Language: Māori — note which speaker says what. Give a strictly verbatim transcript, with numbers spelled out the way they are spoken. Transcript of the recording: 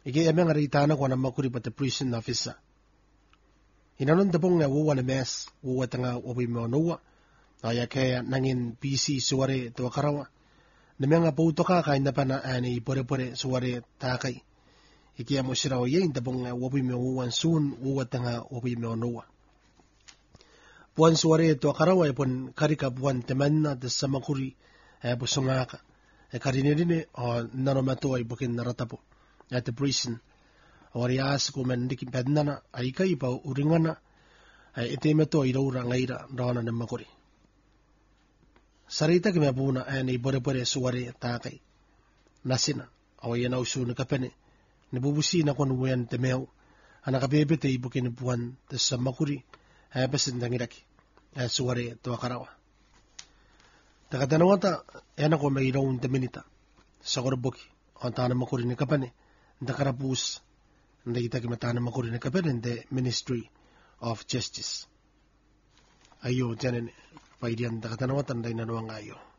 Speaker 1: Ike eme ngari itana kwa na makuri pa te prison officer. Inanon tapong nga wuwa na mes, wuwa tanga wabi mo nuwa. Aya kaya nangin P C suware tuwa karawa. Name nga po ka kay na pa na ani pore-pore suware takay. Ike mo sira o yin tapong nga wabi mo wuwan soon, wuwa tanga wabi mo nuwa. Puan suware tuwa karawa ipon karika puan teman na sa makuri e busungaka. E karinirine o naromato ay bukin naratapo. At the prison. Ori as ko man dikin pednana ay kay pa uringana ay itimeto ay raura ngaira rawana ng makuri. Sarita kami abuna ay ni bore-bore suwari takay. Nasina away yan auso na kapene. Nibubusi na kung wayan temeo. Ang nakabibit ay bukin buwan sa makuri ay basin tangiraki. Ay suwari tuwa karawa. Takatanawata yan ako may raun teminita. Sa korboki. Ang tanang makuri ni kapane. Dakarapus. Hindi kita kimatana makuri na kapatid, the Ministry of Justice. Ayo, dyan, paidiyan, dakatanawatan, day nanuang ayo.